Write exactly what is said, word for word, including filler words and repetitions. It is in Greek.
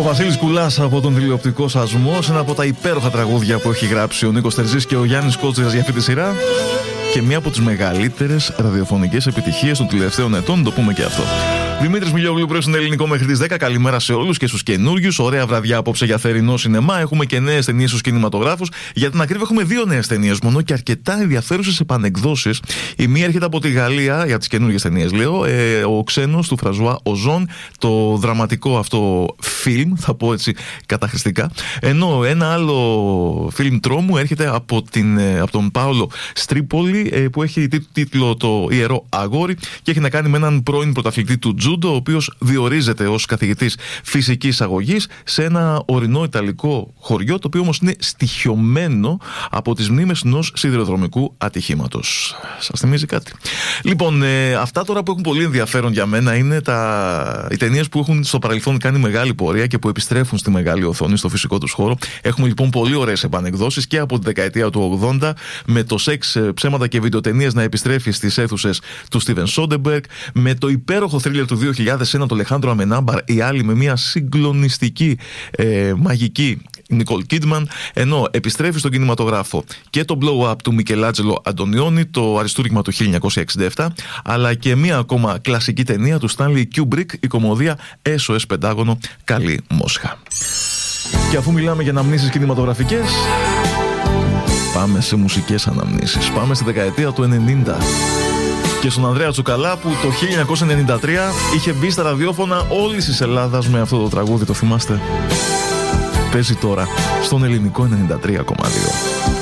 Ο Βασίλης Κουλάς από τον τηλεοπτικό Σασμό, ένα από τα υπέροχα τραγούδια που έχει γράψει ο Νίκος Τερζής και ο Γιάννης Κότσιρας για αυτή τη σειρά. Και μία από τις μεγαλύτερες ραδιοφωνικές επιτυχίες των τελευταίων ετών, το πούμε και αυτό. Δημήτρης Μιλιόγλου, πρωί στον Ελληνικό μέχρι τις δέκα. Καλημέρα σε όλους και στους καινούριους. Ωραία βραδιά απόψε για θερινό σινεμά. Έχουμε και νέες ταινίες στους κινηματογράφους. Για την ακρίβεια, έχουμε δύο νέες ταινίες μόνο και αρκετά ενδιαφέρουσες επανεκδόσεις. Η μία έρχεται από τη Γαλλία, για τις καινούριες ταινίες λέω. Ε, ο Ξένος του Φρανσουά Οζόν. Το δραματικό αυτό φιλμ, θα πω έτσι καταχρηστικά. Ενώ ένα άλλο φιλμ τρόμου έρχεται από, την, από τον Πάολο Στρίπολη, ε, που έχει τίτλο Το Ιερό Αγόρι και έχει να κάνει με έναν πρώην πρωταθλητή του Τζούντο, ο οποίος διορίζεται ως καθηγητής φυσικής αγωγής σε ένα ορεινό ιταλικό χωριό, το οποίο όμως είναι στοιχειωμένο από τις μνήμες ενός σιδηροδρομικού ατυχήματος. Σας θυμίζει κάτι? Λοιπόν, ε, αυτά τώρα που έχουν πολύ ενδιαφέρον για μένα είναι τα... οι ταινίες που έχουν στο παρελθόν κάνει μεγάλη πορεία και που επιστρέφουν στη μεγάλη οθόνη, στο φυσικό τους χώρο. Έχουμε λοιπόν πολύ ωραίες επανεκδόσεις και από τη δεκαετία του ογδόντα, με το σεξ, ψέματα και βιντεοτενίες να επιστρέφει στις αίθουσες του Στίβεν Σόντεμπεργκ, με το υπέροχο θρίλερ του δύο χιλιάδες ένα, το Αλεχάνδρο Αμενάμπαρ, η άλλη με μια συγκλονιστική, ε, μαγική Νικόλ Κίντμαν, ενώ επιστρέφει στον κινηματογράφο και το Blow Up του Μικελάντζελο Αντωνιόνι, το αριστούργημα του χίλια εννιακόσια εξήντα επτά, αλλά και μια ακόμα κλασική ταινία του Στάνλι Κιούμπρικ, η κομμωδία ες ο ες Πεντάγωνο, Καλή Μόσχα. Και αφού μιλάμε για αναμνήσεις κινηματογραφικές, πάμε σε μουσικές αναμνήσεις. Πάμε στη δεκαετία του ενενήντα. Και στον Ανδρέα Τσουκαλά, που το χίλια εννιακόσια ενενήντα τρία είχε μπει στα ραδιόφωνα όλης της Ελλάδας με αυτό το τραγούδι, το θυμάστε? Παίζει τώρα στον Ελληνικό ενενήντα τρία κόμμα δύο.